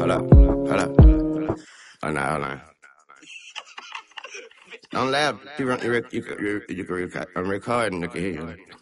Hold up, hold up. Hold on, hold on. Don't laugh. You can record. I'm recording. Look at here.